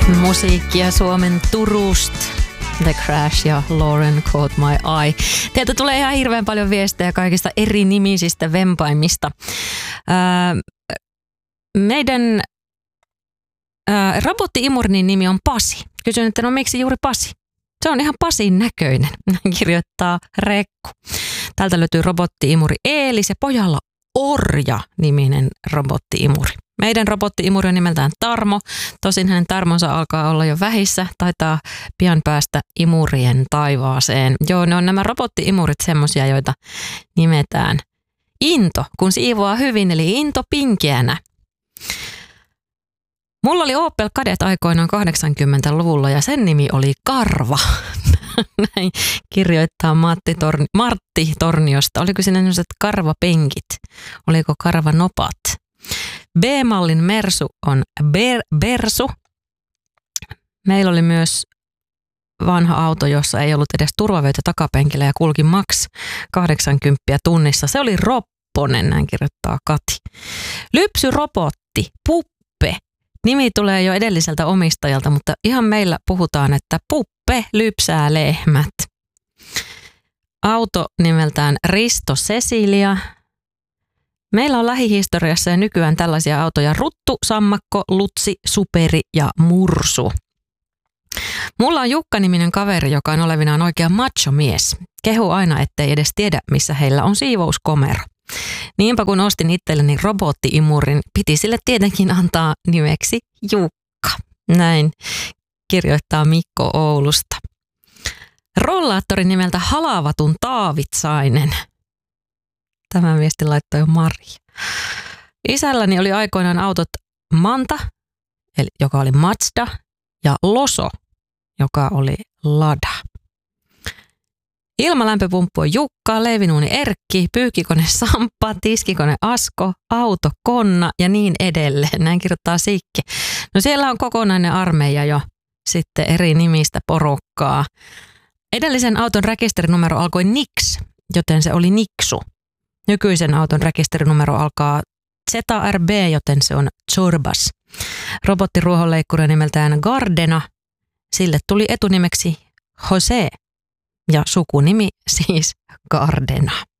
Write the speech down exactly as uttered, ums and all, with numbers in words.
Musiikkia Suomen Turusta. The Crash ja Lauren Caught My Eye. Teiltä tulee ihan hirveän paljon viestejä kaikista eri nimisistä vempaimista. Ää, meidän ää, robotti-imurnin nimi on Pasi. Kysyn, että no miksi juuri Pasi? Se on ihan Pasin näköinen, kirjoittaa Rekku. Täältä löytyy robotti-imuri Eelis ja pojalla Orja-niminen robotti-imuri. Meidän robotti-imuri on nimeltään Tarmo. Tosin hänen tarmonsa alkaa olla jo vähissä. Taitaa pian päästä imurien taivaaseen. Joo, ne on nämä robotti-imurit semmosia, joita nimetään Into, kun siivoaa hyvin, eli Into Pinkeänä. Mulla oli Opel Kadett aikoinaan kahdeksankymmentäluvulla ja sen nimi oli Karva. Näin kirjoittaa Matti, Torni, Martti Torniosta. Oliko siinä sellaiset karvapenkit? Oliko karvanopat? B-mallin Mersu on ber, Bersu. Meillä oli myös vanha auto, jossa ei ollut edes turvavöitä takapenkillä ja kulki maks kahdeksankymmentä tunnissa. Se oli Ropponen, näin kirjoittaa Kati. Lypsyrobotti, Puppe. Nimi tulee jo edelliseltä omistajalta, mutta ihan meillä puhutaan, että Puppe lypsää lehmät. Auto nimeltään Risto Cecilia. Meillä on lähihistoriassa ja nykyään tällaisia autoja Ruttu, Sammakko, Lutsi, Superi ja Mursu. Mulla on Jukka-niminen kaveri, joka on olevinaan oikea macho-mies. Kehu aina, ettei edes tiedä, missä heillä on siivouskomero. Niinpä kun ostin itselleni robotti-imurin, piti sille tietenkin antaa nimeksi Jukka. Näin kirjoittaa Mikko Oulusta. Rollaattori nimeltä Halavatun Taavitsainen. Tämän viestin laittoi Maria. Isälläni oli aikoinaan autot Manta, eli joka oli Mazda, ja Loso, joka oli Lada. Ilmalämpöpumppu on Jukka, leivinuuni Erkki, pyykkikone Samppa, tiskikone Asko, auto Konna ja niin edelleen. Näin kirjoittaa Sikki. No siellä on kokonainen armeija jo sitten eri nimistä porukkaa. Edellisen auton rekisterinumero alkoi Nix, joten se oli Niksu. Nykyisen auton rekisterinumero alkaa Z R B, joten se on Zorbas. Robottiruohonleikkuri nimeltään Gardena. Sille tuli etunimeksi Jose ja sukunimi siis Gardena.